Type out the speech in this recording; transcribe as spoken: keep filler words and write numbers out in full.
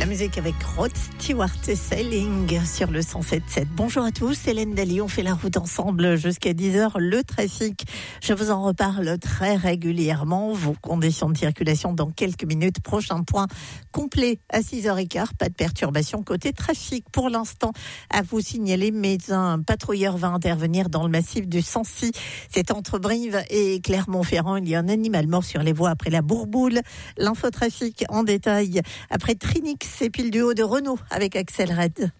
musique avec Rod Stewart et Sailing sur le cent sept sept. Bonjour à tous, Hélène Daly, on fait la route ensemble jusqu'à dix heures. Le trafic, je vous en reparle très régulièrement. Vos conditions de circulation dans quelques minutes. Prochain point complet à six heures quinze. Pas de perturbation côté trafic pour l'instant à vous signaler, mais un patrouilleur va intervenir dans le massif du Sancy. C'est entre Brive et Clermont-Ferrand. Il y a un animal mort sur les voies après la bourboule. L'infotrafic en détail après Trinix et puis le duo de Renault avec Axel Red.